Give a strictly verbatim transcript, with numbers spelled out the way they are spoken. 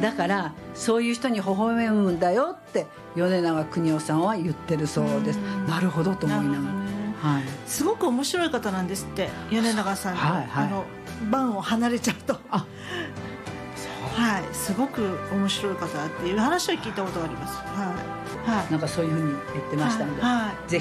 だからそういう人に微笑むんだよって米長邦夫さんは言ってるそうです。なるほどと思いながら、はい、 すごく面白い方なんですって米長さんの、はいはい、あの番を離れちゃうと、あ、はい、すごく面白い方っていう話を聞いたことがあります。はいはい、 なんかそういうふうに言ってましたので、はいはい、ぜ